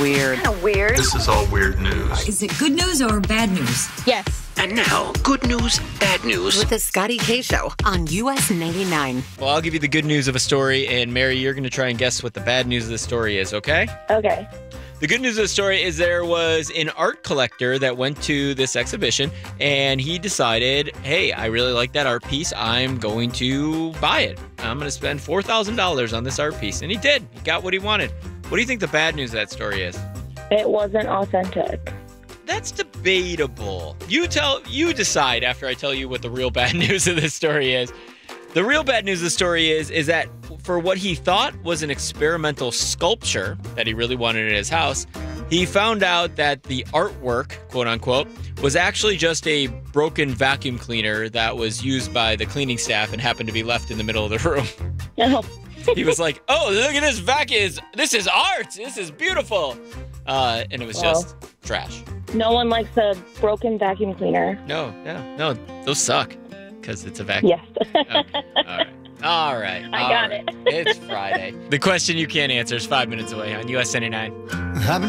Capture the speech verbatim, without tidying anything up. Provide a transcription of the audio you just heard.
weird. Kind of weird. This is all weird news. Is it good news or bad news? Yes. And now, good news, bad news. With the Scotty K Show on U S ninety-nine. Well, I'll give you the good news of a story, and Mary, you're going to try and guess what the bad news of the story is, okay? Okay. The good news of the story is there was an art collector that went to this exhibition, and he decided, hey, I really like that art piece. I'm going to buy it. I'm going to spend four thousand dollars on this art piece. And he did. He got what he wanted. What do you think the bad news of that story is? It wasn't authentic. That's debatable. You tell. You decide after I tell you what the real bad news of this story is. The real bad news of the story is, is that for what he thought was an experimental sculpture that he really wanted in his house, he found out that the artwork, quote unquote, was actually just a broken vacuum cleaner that was used by the cleaning staff and happened to be left in the middle of the room. No. He was like, oh, look at this vacuum. This is art. This is beautiful. Uh, and it was Wow. just trash. No one likes a broken vacuum cleaner. No, no, no. Those suck because it's a vacuum. Yes. Okay. All right. All right. I all got right. it. It's Friday. The question you can't answer is five minutes away on U S ninety-nine. I've been